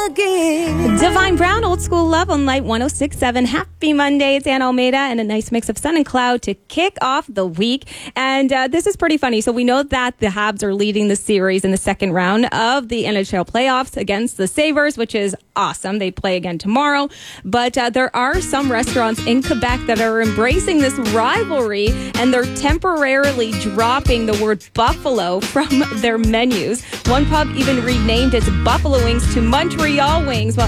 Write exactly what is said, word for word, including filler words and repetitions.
again. Divine Brown, Old School Love on Light one oh six point seven. Happy Monday. It's Ann Almeida and a nice mix of sun and cloud to kick off the week. And uh, this is pretty funny. So we know that the Habs are leading the series in the second round of the N H L playoffs against the Sabres, which is awesome. They play again tomorrow. But uh, there are some restaurants in Quebec that are embracing this rivalry, and they're temporarily dropping the word buffalo from their menus. One pub even renamed its Buffalo Wings to Montreal Wings. Well,